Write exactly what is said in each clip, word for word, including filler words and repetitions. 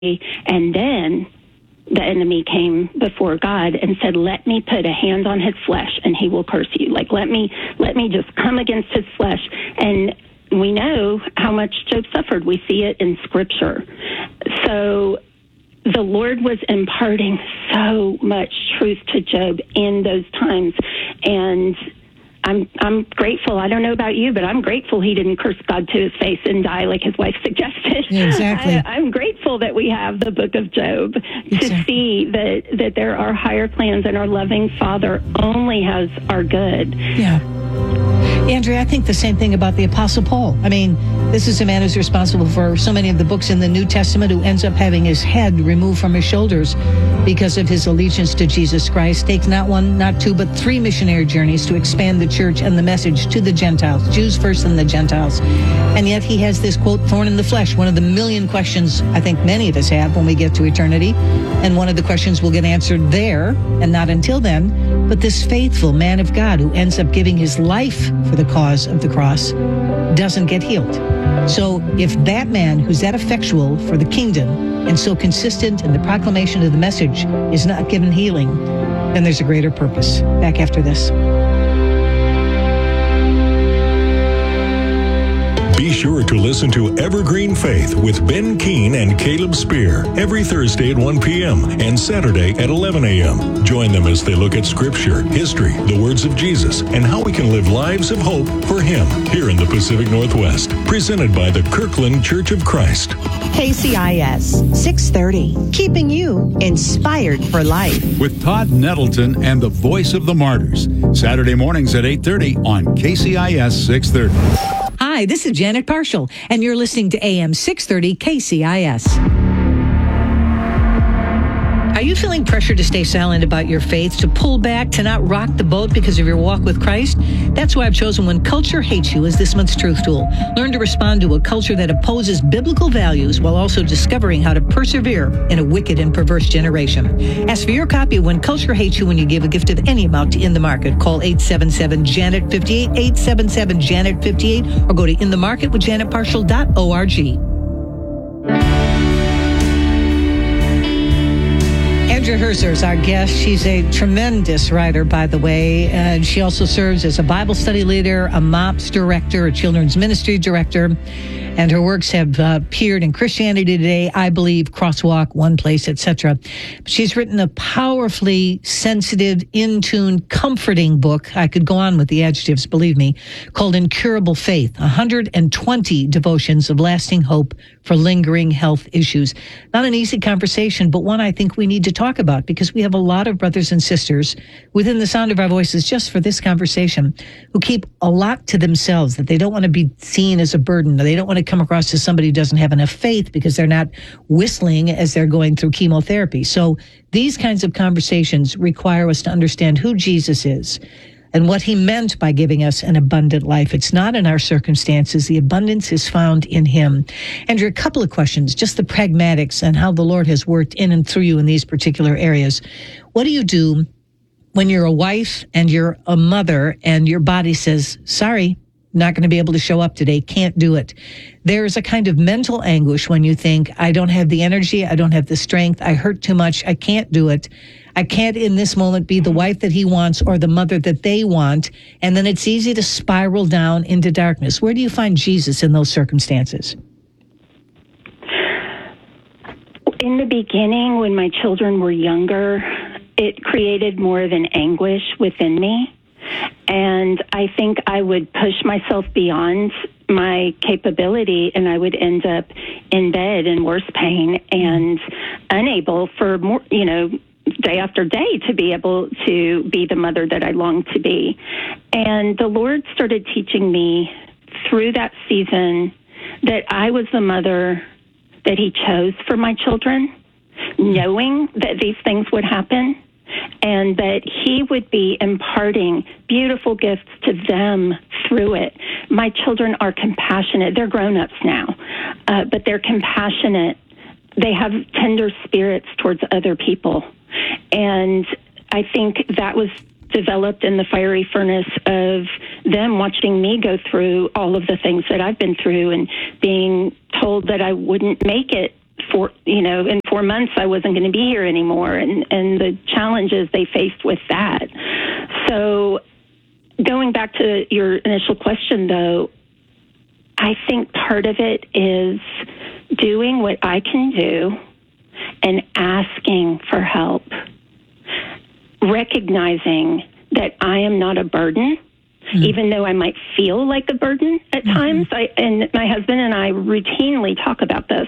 And then the enemy came before God and said, let me put a hand on his flesh and he will curse you. Like, let me, let me just come against his flesh. And we know how much Job suffered. We see it in Scripture. So the Lord was imparting so much truth to Job in those times. And I'm I'm grateful. I don't know about you, but I'm grateful he didn't curse God to his face and die like his wife suggested. Yeah, exactly. I, I'm grateful that we have the book of Job exactly. to see that, that there are higher plans and our loving Father only has our good. Yeah. Andrea, I think the same thing about the Apostle Paul. I mean, this is a man who's responsible for so many of the books in the New Testament who ends up having his head removed from his shoulders because of his allegiance to Jesus Christ. Takes not one, not two, but three missionary journeys to expand the church and the message to the Gentiles, Jews first and the Gentiles. And yet he has this, quote, thorn in the flesh, one of the million questions I think many of us have when we get to eternity. And one of the questions will get answered there and not until then. But this faithful man of God who ends up giving his life for the cause of the cross doesn't get healed. So if that man who's that effectual for the kingdom and so consistent in the proclamation of the message is not given healing, then there's a greater purpose. Back after this. Be sure to listen to Evergreen Faith with Ben Keene and Caleb Spear every Thursday at one p.m. and Saturday at eleven a.m. Join them as they look at Scripture, history, the words of Jesus, and how we can live lives of hope for Him here in the Pacific Northwest. Presented by the Kirkland Church of Christ. K C I S six thirty, keeping you inspired for life. With Todd Nettleton and the Voice of the Martyrs. Saturday mornings at eight thirty on K C I S six thirty. Hi, this is Janet Parshall, and you're listening to A M six thirty K C I S. Are you feeling pressure to stay silent about your faith, to pull back, to not rock the boat because of your walk with Christ? That's why I've chosen When Culture Hates You as this month's truth tool. Learn to respond to a culture that opposes biblical values while also discovering how to persevere in a wicked and perverse generation. Ask for your copy of When Culture Hates You when you give a gift of any amount to In the Market. Call eight seven seven Janet fifty-eight, eight seven seven Janet fifty-eight, or go to in the market with janet parshall dot org. Andrea Herzer is our guest. She's a tremendous writer, by the way, and she also serves as a Bible study leader, a MOPS director, a children's ministry director, and her works have uh, appeared in Christianity Today, I Believe, Crosswalk, One Place, et cetera. She's written a powerfully sensitive, in-tune, comforting book, I could go on with the adjectives, believe me, called Incurable Faith, one hundred twenty devotions of lasting hope for lingering health issues. Not an easy conversation, but one I think we need to talk about because we have a lot of brothers and sisters within the sound of our voices just for this conversation who keep a lot to themselves, that they don't want to be seen as a burden, or they don't want to come across as somebody who doesn't have enough faith because they're not whistling as they're going through chemotherapy. So these kinds of conversations require us to understand who Jesus is and what he meant by giving us an abundant life. It's not in our circumstances. The abundance is found in him. Andrew, a couple of questions, just the pragmatics and how the Lord has worked in and through you in these particular areas. What do you do when you're a wife and you're a mother and your body says, sorry, not going to be able to show up today, can't do it? There's a kind of mental anguish when you think, I don't have the energy, I don't have the strength, I hurt too much, I can't do it. I can't in this moment be the wife that he wants or the mother that they want. And then it's easy to spiral down into darkness. Where do you find Jesus in those circumstances? In the beginning, when my children were younger, it created more of an anguish within me. And I think I would push myself beyond my capability, and I would end up in bed in worse pain and unable for more, you know, day after day to be able to be the mother that I longed to be. And the Lord started teaching me through that season that I was the mother that he chose for my children, knowing that these things would happen, and that he would be imparting beautiful gifts to them through it. My children are compassionate. They're grown-ups now, uh, but they're compassionate. They have tender spirits towards other people. And I think that was developed in the fiery furnace of them watching me go through all of the things that I've been through and being told that I wouldn't make it four, you know, in four months I wasn't going to be here anymore, and, and the challenges they faced with that. So going back to your initial question, though, I think part of it is doing what I can do and asking for help, recognizing that I am not a burden, mm-hmm. even though I might feel like a burden at mm-hmm. times. I, and my husband and I routinely talk about this.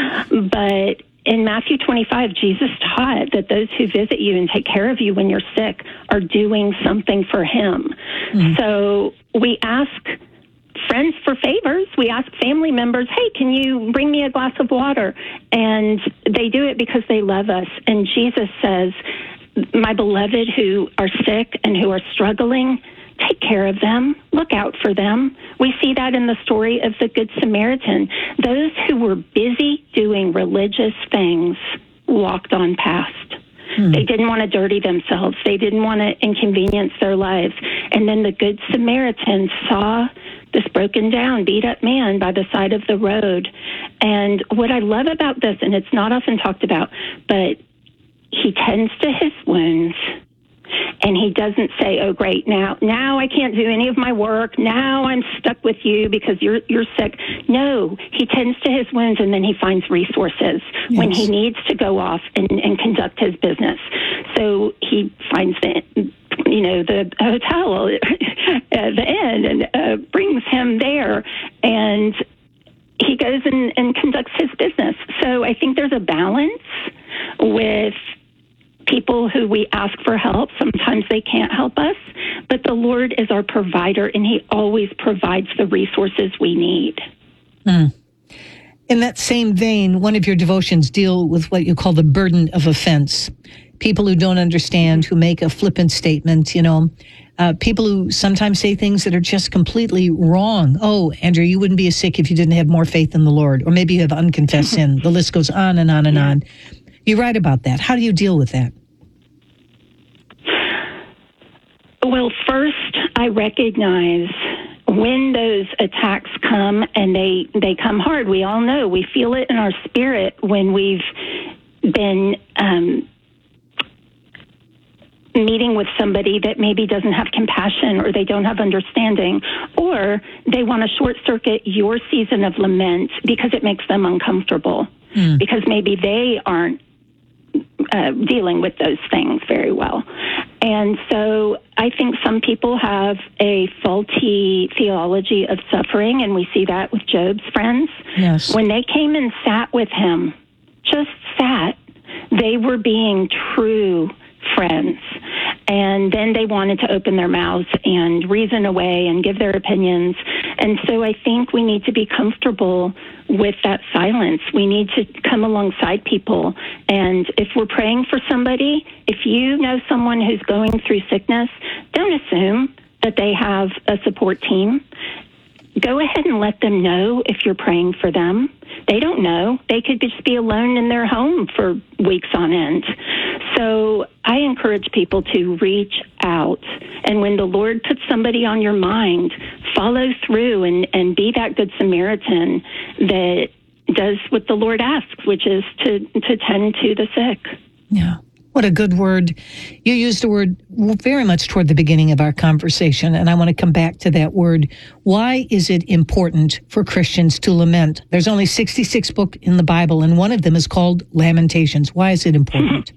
But in Matthew twenty-five, Jesus taught that those who visit you and take care of you when you're sick are doing something for him. Mm-hmm. So we ask friends for favors. We ask family members, hey, can you bring me a glass of water? And they do it because they love us. And Jesus says, my beloved who are sick and who are struggling, take care of them. Look out for them. We see that in the story of the Good Samaritan. Those who were busy doing religious things walked on past. Hmm. They didn't want to dirty themselves. They didn't want to inconvenience their lives. And then the Good Samaritan saw this broken down, beat up man by the side of the road. And what I love about this, and it's not often talked about, but he tends to his wounds, and he doesn't say, oh, great, now now I can't do any of my work. Now I'm stuck with you because you're you're sick. No, he tends to his wounds, and then he finds resources yes. when he needs to go off and, and conduct his business. So he finds the, you know, the hotel at the inn and uh, brings him there, and he goes and, and conducts his business. So I think there's a balance with people who we ask for help. Sometimes they can't help us, but the Lord is our provider, and he always provides the resources we need. Mm. In that same vein, one of your devotions deal with what you call the burden of offense. People who don't understand, who make a flippant statement, you know, uh, people who sometimes say things that are just completely wrong. Oh, Andrew, you wouldn't be as sick if you didn't have more faith in the Lord, or maybe you have unconfessed sin. The list goes on and on and yeah. on. You write about that. How do you deal with that? Well, first, I recognize when those attacks come, and they, they come hard. We all know. We feel it in our spirit when we've been um, meeting with somebody that maybe doesn't have compassion, or they don't have understanding, or they want to short-circuit your season of lament because it makes them uncomfortable, mm. because maybe they aren't Uh, dealing with those things very well. And so I think some people have a faulty theology of suffering, and we see that with Job's friends. Yes. When they came and sat with him, just sat, they were being true friends. And then they wanted to open their mouths and reason away and give their opinions. And so I think we need to be comfortable with that silence. We need to come alongside people. And if we're praying for somebody, if you know someone who's going through sickness, don't assume that they have a support team. Go ahead and let them know if you're praying for them. They don't know. They could just be alone in their home for weeks on end. So I encourage people to reach out. And when the Lord puts somebody on your mind, follow through and, and be that Good Samaritan that does what the Lord asks, which is to, to tend to the sick. Yeah. What a good word. You used a word very much toward the beginning of our conversation, and I want to come back to that word. Why is it important for Christians to lament? There's only sixty-six books in the Bible, and one of them is called Lamentations. Why is it important?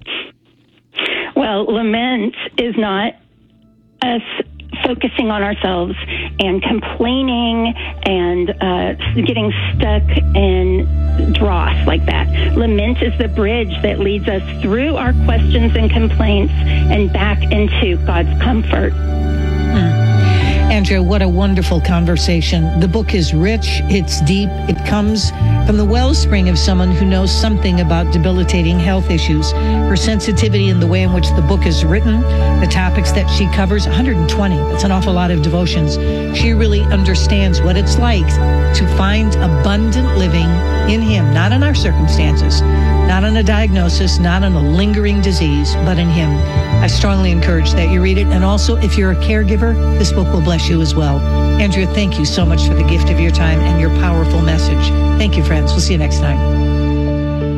Well, lament is not us focusing on ourselves and complaining and uh, getting stuck in dross like that. Lament is the bridge that leads us through our questions and complaints and back into God's comfort. Hmm. Andrea, what a wonderful conversation. The book is rich, it's deep, it comes from the wellspring of someone who knows something about debilitating health issues. Her sensitivity in the way in which the book is written, the topics that she covers, one hundred twenty, that's an awful lot of devotions. She really understands what it's like to find abundant living in Him, not in our circumstances, not in a diagnosis, not in a lingering disease, but in Him. I strongly encourage that you read it. And also, if you're a caregiver, this book will bless you as well. Andrea, thank you so much for the gift of your time and your powerful message. Thank you, friends. We'll see you next time.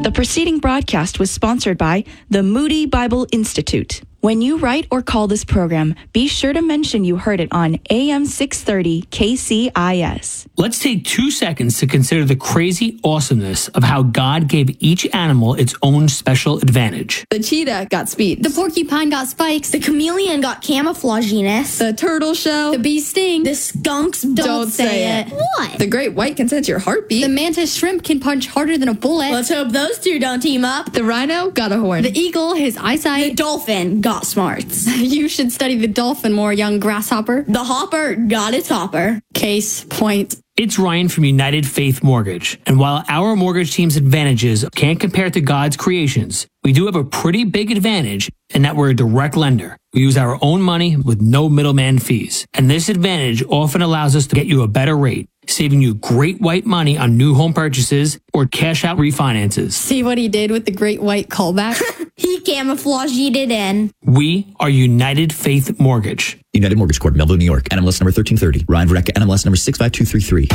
The preceding broadcast was sponsored by the Moody Bible Institute. When you write or call this program, be sure to mention you heard it on A M six thirty K C I S. Let's take two seconds to consider the crazy awesomeness of how God gave each animal its own special advantage. The cheetah got speed. The porcupine got spikes. The chameleon got camouflaginess. The turtle shell. The bee sting. The skunks don't, Don't say, say it. it. What? The great white can sense your heartbeat. The mantis shrimp can punch harder than a bullet. Let's hope those two don't team up. The rhino got a horn. The eagle, his eyesight. The dolphin got smarts. You should study the dolphin more, young grasshopper. The hopper got its hopper. Case point. It's Ryan from United Faith Mortgage. And while our mortgage team's advantages can't compare to God's creations, we do have a pretty big advantage in that we're a direct lender. We use our own money with no middleman fees. And this advantage often allows us to get you a better rate, saving you great white money on new home purchases or cash out refinances. See what he did with the great white callback? He camouflaged it in. We are United Faith Mortgage. United Mortgage Corp, Melville, New York. N M L S number thirteen thirty. Ryan Vareka, N M L S number six five two three three.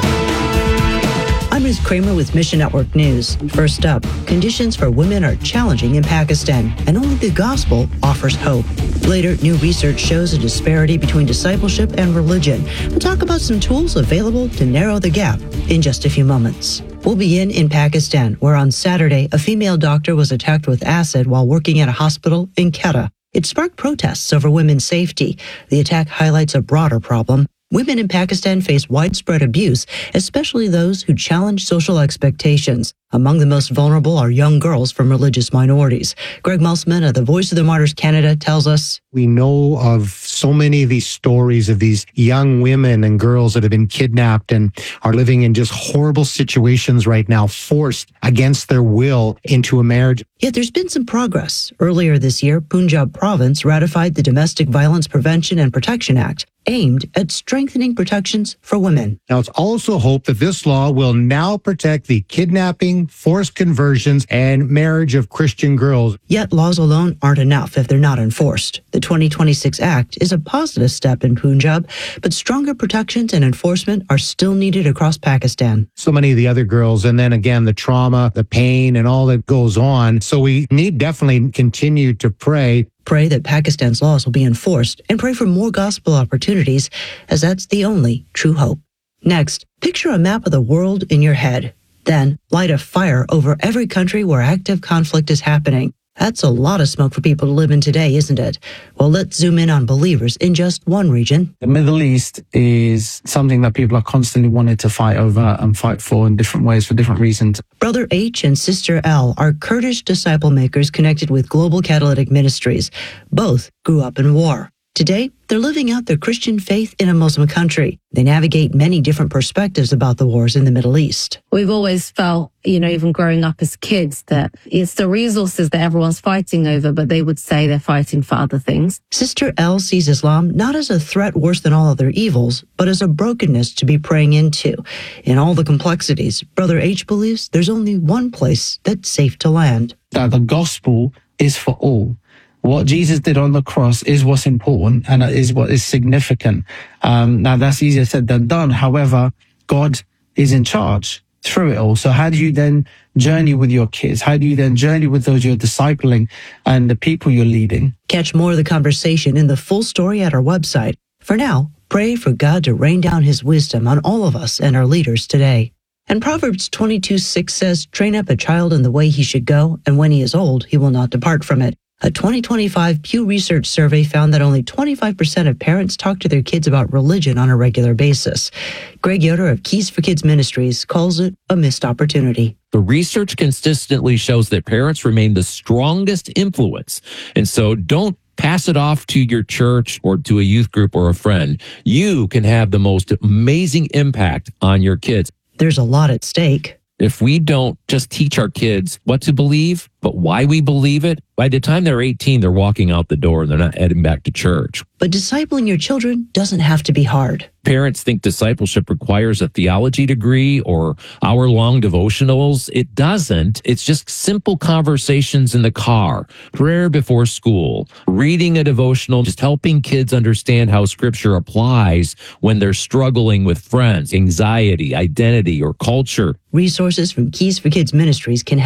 I'm Ruth Kramer with Mission Network News. First up, conditions for women are challenging in Pakistan, and only the gospel offers hope. Later, new research shows a disparity between discipleship and religion. We'll talk about some tools available to narrow the gap in just a few moments. We'll begin in Pakistan, where on Saturday, a female doctor was attacked with acid while working at a hospital in Quetta. It sparked protests over women's safety. The attack highlights a broader problem. Women in Pakistan face widespread abuse, especially those who challenge social expectations. Among the most vulnerable are young girls from religious minorities. Greg Musman of the Voice of the Martyrs Canada tells us, we know of so many of these stories of these young women and girls that have been kidnapped and are living in just horrible situations right now, forced against their will into a marriage. Yet there's been some progress. Earlier this year, Punjab province ratified the Domestic Violence Prevention and Protection Act, aimed at strengthening protections for women. Now, it's also hoped that this law will now protect the kidnapping, forced conversions, and marriage of Christian girls. Yet laws alone aren't enough if they're not enforced. The twenty twenty-six Act is a positive step in Punjab, but stronger protections and enforcement are still needed across Pakistan. So many of the other girls, and then again, the trauma, the pain, and all that goes on. So we need definitely continue to pray. Pray that Pakistan's laws will be enforced, and pray for more gospel opportunities, as that's the only true hope. Next, picture a map of the world in your head. Then, light a fire over every country where active conflict is happening. That's a lot of smoke for people to live in today, isn't it? Well, let's zoom in on believers in just one region. The Middle East is something that people are constantly wanting to fight over and fight for in different ways for different reasons. Brother H and Sister L are Kurdish disciple makers connected with Global Catalytic Ministries. Both grew up in war. Today, they're living out their Christian faith in a Muslim country. They navigate many different perspectives about the wars in the Middle East. We've always felt, you know, even growing up as kids, that it's the resources that everyone's fighting over, but they would say they're fighting for other things. Sister L sees Islam not as a threat worse than all other evils, but as a brokenness to be praying into. In all the complexities, Brother H believes there's only one place that's safe to land. That the gospel is for all. What Jesus did on the cross is what's important and is what is significant. Um, now, that's easier said than done. However, God is in charge through it all. So how do you then journey with your kids? How do you then journey with those you're discipling and the people you're leading? Catch more of the conversation in the full story at our website. For now, pray for God to rain down his wisdom on all of us and our leaders today. And Proverbs twenty-two six says, train up a child in the way he should go, and when he is old, he will not depart from it. A twenty twenty-five Pew Research survey found that only twenty-five percent of parents talk to their kids about religion on a regular basis. Greg Yoder of Keys for Kids Ministries calls it a missed opportunity. The research consistently shows that parents remain the strongest influence. And so don't pass it off to your church or to a youth group or a friend. You can have the most amazing impact on your kids. There's a lot at stake. If we don't just teach our kids what to believe, but why we believe it, by the time they're eighteen, they're walking out the door and they're not heading back to church. But discipling your children doesn't have to be hard. Parents think discipleship requires a theology degree or hour-long devotionals. It doesn't. It's just simple conversations in the car, prayer before school, reading a devotional, just helping kids understand how Scripture applies when they're struggling with friends, anxiety, identity, or culture. Resources from Keys for Kids Ministries can help.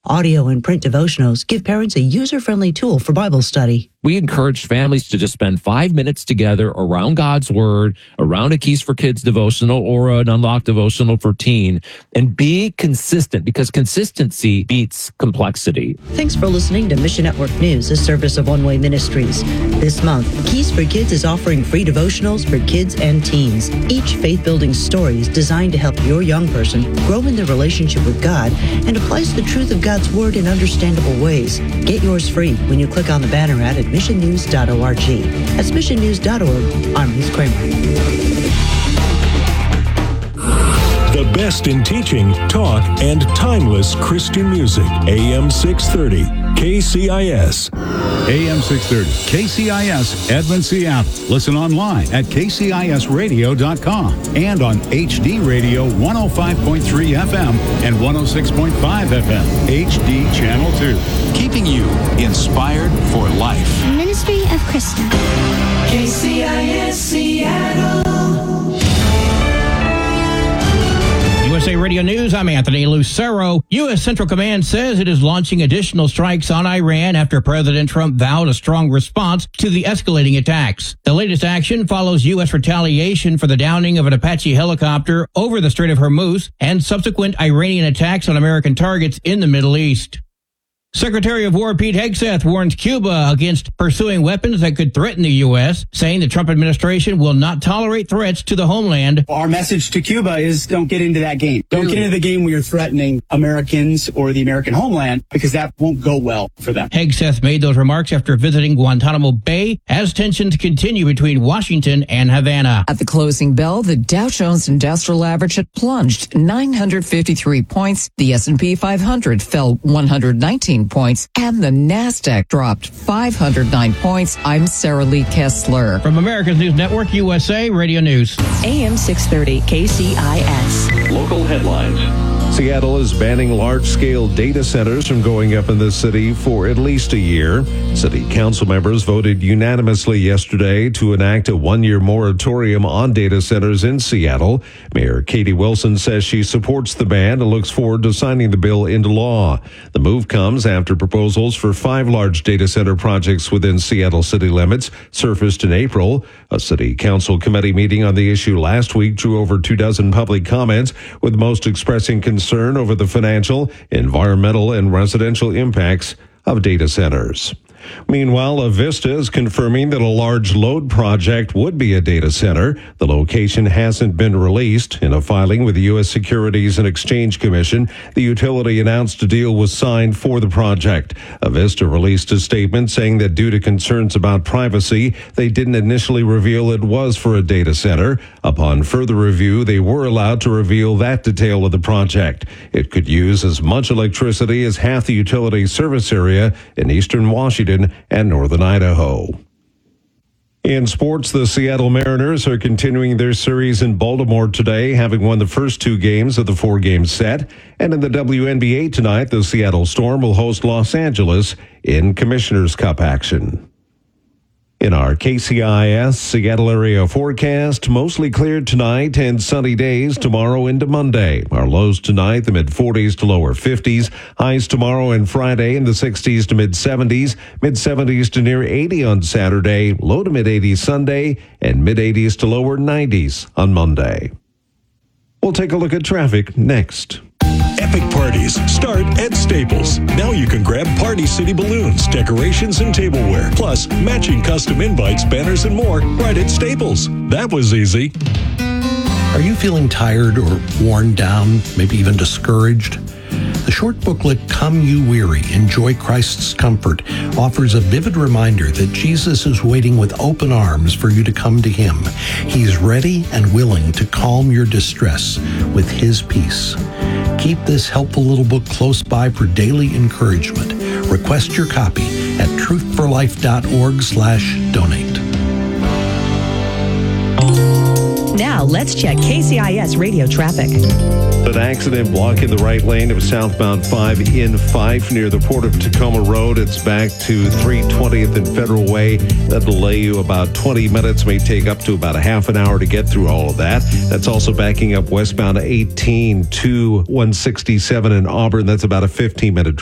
Audio and print devotionals give parents a user-friendly tool for Bible study. We encourage families to just spend five minutes together around God's Word, around a Keys for Kids devotional or an Unlocked devotional for teen, and be consistent, because consistency beats complexity. Thanks for listening to Mission Network News, a service of One Way Ministries. This month, Keys for Kids is offering free devotionals for kids and teens. Each faith-building story is designed to help your young person grow in their relationship with God and applies the truth of God's Word in understandable ways. Get yours free when you click on the banner ad at mission news dot org. That's mission news dot org. I'm Ruth Kramer. The best in teaching, talk, and timeless Christian music. A M six thirty, K C I S. A M six thirty, K C I S, Edmond, Seattle. Listen online at k c i s radio dot com and on H D Radio one oh five point three F M and one oh six point five F M, H D Channel two. Keeping you inspired for life. Ministry of Krista. K C I S Seattle. U S A Radio News, I'm Anthony Lucero. U S. Central Command says it is launching additional strikes on Iran after President Trump vowed a strong response to the escalating attacks. The latest action follows U S retaliation for the downing of an Apache helicopter over the Strait of Hormuz and subsequent Iranian attacks on American targets in the Middle East. Secretary of War Pete Hegseth warns Cuba against pursuing weapons that could threaten the U S, saying the Trump administration will not tolerate threats to the homeland. Our message to Cuba is don't get into that game. Don't get into the game where you're threatening Americans or the American homeland, because that won't go well for them. Hegseth made those remarks after visiting Guantanamo Bay as tensions continue between Washington and Havana. At the closing bell, the Dow Jones Industrial Average had plunged nine hundred fifty-three points. The S and P five hundred fell one hundred nineteen points, and the NASDAQ dropped five hundred nine points. I'm Sarah Lee Kessler. From America's News Network, U S A Radio News. A M six thirty, K C I S. Local headlines. Seattle is banning large-scale data centers from going up in the city for at least a year. City council members voted unanimously yesterday to enact a one-year moratorium on data centers in Seattle. Mayor Katie Wilson says she supports the ban and looks forward to signing the bill into law. The move comes after proposals for five large data center projects within Seattle city limits surfaced in April. A city council committee meeting on the issue last week drew over two dozen public comments, with most expressing concern concern over the financial, environmental, and residential impacts of data centers. Meanwhile, Avista is confirming that a large load project would be a data center. The location hasn't been released. In a filing with the U S. Securities and Exchange Commission, the utility announced a deal was signed for the project. Avista released a statement saying that due to concerns about privacy, they didn't initially reveal it was for a data center. Upon further review, they were allowed to reveal that detail of the project. It could use as much electricity as half the utility service area in eastern Washington and northern Idaho. In sports, the Seattle Mariners are continuing their series in Baltimore today, having won the first two games of the four-game set. And in the W N B A tonight, the Seattle Storm will host Los Angeles in Commissioner's Cup action. In our K C I S Seattle area forecast, mostly clear tonight and sunny days tomorrow into Monday. Our lows tonight, the mid forties to lower fifties. Highs tomorrow and Friday in the sixties to mid seventies. Mid seventies to near eighty on Saturday. Low to mid eighties Sunday. And mid eighties to lower nineties on Monday. We'll take a look at traffic next. Epic parties start at Staples. Now you can grab Party City balloons, decorations, and tableware, plus matching custom invites, banners, and more right at Staples. That was easy. Are you feeling tired or worn down, maybe even discouraged? The short booklet, Come You Weary, Enjoy Christ's Comfort, offers a vivid reminder that Jesus is waiting with open arms for you to come to Him. He's ready and willing to calm your distress with His peace. Keep this helpful little book close by for daily encouragement. Request your copy at truthforlife.org slash donate. Now let's check K C I S radio traffic. An accident blocking the right lane of southbound five in Fife near the Port of Tacoma Road. It's back to three twentieth and Federal Way. That'll delay you about twenty minutes, may take up to about a half an hour to get through all of that. That's also backing up westbound eighteen to one sixty-seven in Auburn. That's about a fifteen minute